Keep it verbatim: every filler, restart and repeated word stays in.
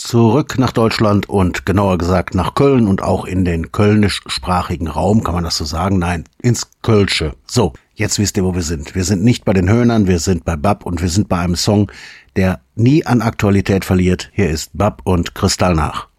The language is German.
zurück nach Deutschland und genauer gesagt nach Köln und auch in den kölnischsprachigen Raum, kann man das so sagen? Nein, ins Kölsche. So, jetzt wisst ihr, wo wir sind. Wir sind nicht bei den Höhnern, wir sind bei Bab und wir sind bei einem Song, der nie an Aktualität verliert. Hier ist Bab und Kristallnach.